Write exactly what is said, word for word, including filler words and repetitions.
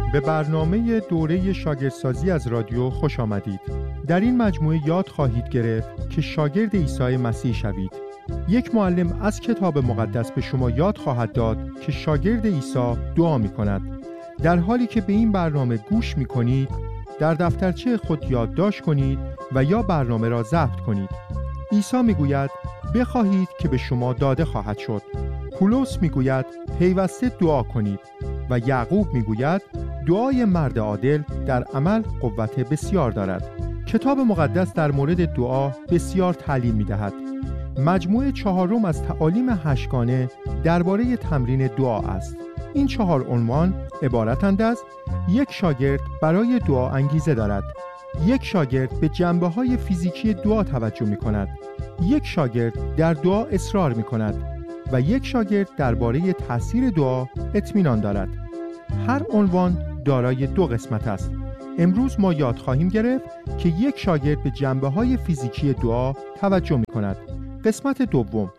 به برنامه دوره شاگردسازی از رادیو خوش آمدید. در این مجموعه یاد خواهید گرفت که شاگرد عیسی مسیح شوید. یک معلم از کتاب مقدس به شما یاد خواهد داد که شاگرد عیسی دعا می کند. در حالی که به این برنامه گوش می کنید، در دفترچه خود یادداشت کنید و یا برنامه را ضبط کنید. عیسی می گوید بخواهید که به شما داده خواهد شد. پولس می گوید پیوسته دعا کنید و یعقوب می گوید دعای مرد عادل در عمل قوت بسیار دارد. کتاب مقدس در مورد دعا بسیار تعلیم می دهد. مجموعه چهارم از تعالیم هشتگانه درباره تمرین دعا است. این چهار عنوان عبارتند از: یک شاگرد برای دعا انگیزه دارد، یک شاگرد به جنبه‌های فیزیکی دعا توجه می‌کند، یک شاگرد در دعا اصرار می‌کند و یک شاگرد درباره تأثیر دعا اطمینان دارد. هر عنوان دارای دو قسمت است. امروز ما یاد خواهیم گرفت که یک شاگرد به جنبه‌های فیزیکی دعا توجه می‌کند. قسمت دوم